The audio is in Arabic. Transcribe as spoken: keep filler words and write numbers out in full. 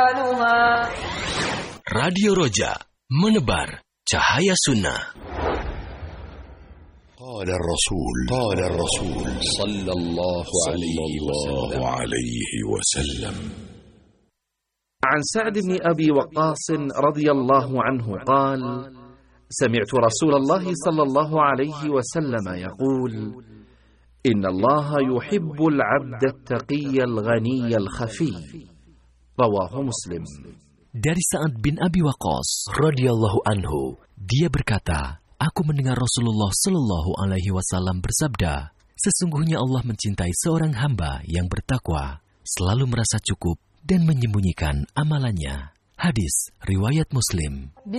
Radio Roja, menebar cahaya sunnah. قال الرسول قال الرسول صلى الله عليه وسلم عن سعد بن أبي وقاص رضي الله عنه قال: سمعت رسول الله صلى الله عليه وسلم يقول: إن الله يحب العبد التقي الغني الخفي. رواه مسلم. Dari Sa'ad bin Abi Waqqas radhiyallahu anhu, dia berkata, aku mendengar Rasulullah Shallallahu Alaihi Wasallam bersabda, sesungguhnya Allah mencintai seorang hamba yang bertakwa, selalu merasa cukup dan menyembunyikan amalannya. Hadis riwayat Muslim.